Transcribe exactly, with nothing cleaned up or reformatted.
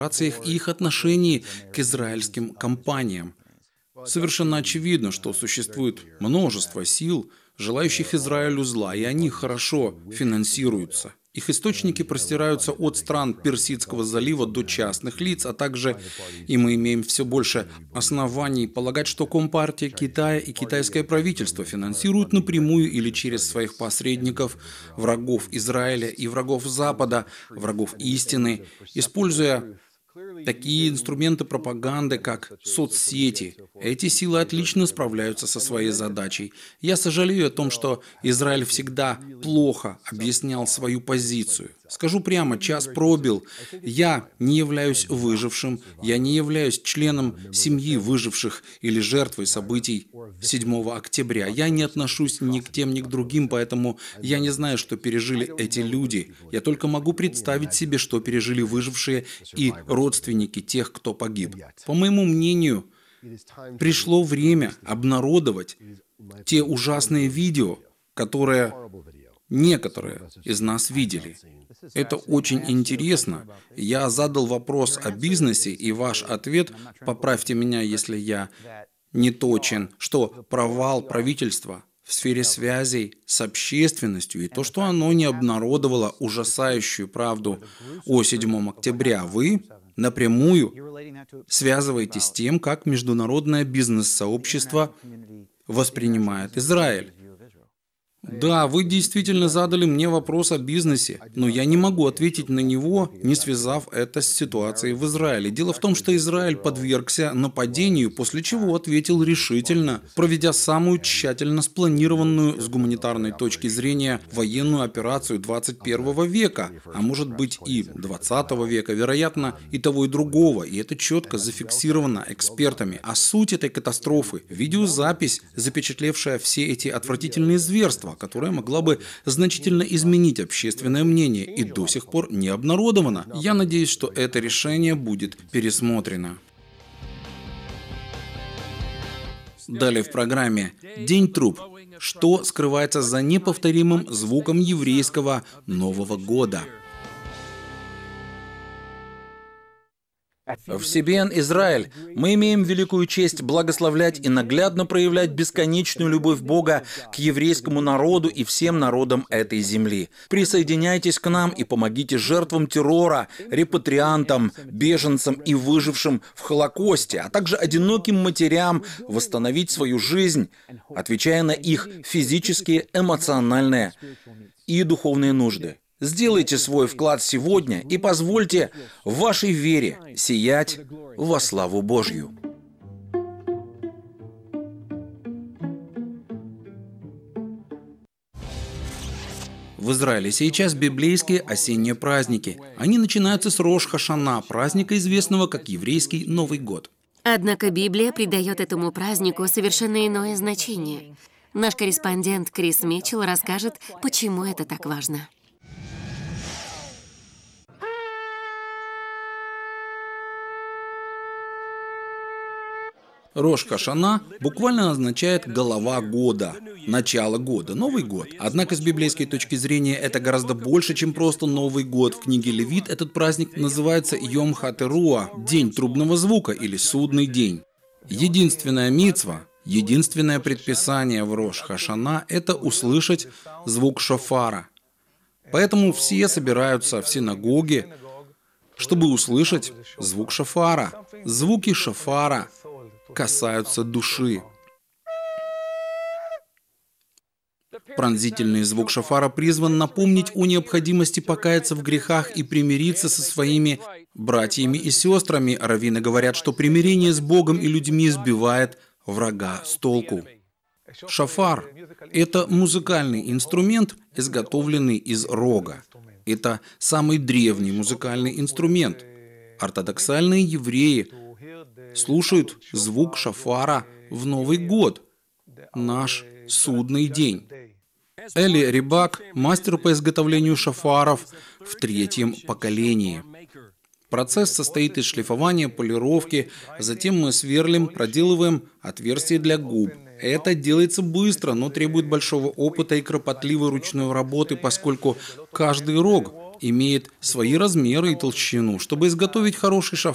и их отношении к израильским компаниям. Совершенно очевидно, что существует множество сил, желающих Израилю зла, и они хорошо финансируются. Их источники простираются от стран Персидского залива до частных лиц, а также, и мы имеем все больше оснований полагать, что Компартия Китая и китайское правительство финансируют напрямую или через своих посредников врагов Израиля и врагов Запада, врагов истины, используя такие инструменты пропаганды, как соцсети. Эти силы отлично справляются со своей задачей. Я сожалею о том, что Израиль всегда плохо объяснял свою позицию. Скажу прямо, час пробил. Я не являюсь выжившим, я не являюсь членом семьи выживших или жертвой событий седьмого октября. Я не отношусь ни к тем, ни к другим, поэтому я не знаю, что пережили эти люди. Я только могу представить себе, что пережили выжившие и родственники тех, кто погиб. По моему мнению, пришло время обнародовать те ужасные видео, которые некоторые из нас видели. Это очень интересно. Я задал вопрос о бизнесе, и ваш ответ, поправьте меня, если я не точен, что провал правительства в сфере связей с общественностью и то, что оно не обнародовало ужасающую правду о седьмом октября, вы напрямую связываете с тем, как международное бизнес-сообщество воспринимает Израиль. Да, вы действительно задали мне вопрос о бизнесе, но я не могу ответить на него, не связав это с ситуацией в Израиле. Дело в том, что Израиль подвергся нападению, после чего ответил решительно, проведя самую тщательно спланированную с гуманитарной точки зрения военную операцию двадцать первого века, а может быть и двадцатого века, вероятно, и того и другого, и это четко зафиксировано экспертами. А суть этой катастрофы – видеозапись, запечатлевшая все эти отвратительные зверства, которая могла бы значительно изменить общественное мнение и до сих пор не обнародована. Я надеюсь, что это решение будет пересмотрено. Далее в программе «День труб». Что скрывается за неповторимым звуком еврейского Нового года? В си би эн Израиль мы имеем великую честь благословлять и наглядно проявлять бесконечную любовь Бога к еврейскому народу и всем народам этой земли. Присоединяйтесь к нам и помогите жертвам террора, репатриантам, беженцам и выжившим в Холокосте, а также одиноким матерям восстановить свою жизнь, отвечая на их физические, эмоциональные и духовные нужды. Сделайте свой вклад сегодня и позвольте вашей вере сиять во славу Божью. В Израиле сейчас библейские осенние праздники. Они начинаются с Рош ха-Шана, праздника, известного как еврейский Новый год. Однако Библия придает этому празднику совершенно иное значение. Наш корреспондент Крис Митчелл расскажет, почему это так важно. Рош ха-Шана буквально означает «голова года», «начало года», «Новый год». Однако с библейской точки зрения это гораздо больше, чем просто Новый год. В книге Левит этот праздник называется Йом ха-Теруа, День трубного звука или Судный день. Единственная мицва, единственное предписание в Рош ха-Шана – это услышать звук шофара. Поэтому все собираются в синагоге, чтобы услышать звук шофара. Звуки шофара касаются души. Пронзительный звук шофара призван напомнить о необходимости покаяться в грехах и примириться со своими братьями и сестрами. Раввины говорят, что примирение с Богом и людьми сбивает врага с толку. Шофар – это музыкальный инструмент, изготовленный из рога. Это самый древний музыкальный инструмент. Ортодоксальные евреи слушают звук шофара в Новый год, наш судный день. Эли Рибак – мастер по изготовлению шофаров в третьем поколении. Процесс состоит из шлифования, полировки, затем мы сверлим, проделываем отверстия для губ. Это делается быстро, но требует большого опыта и кропотливой ручной работы, поскольку каждый рог имеет свои размеры и толщину. Чтобы изготовить хороший шафран,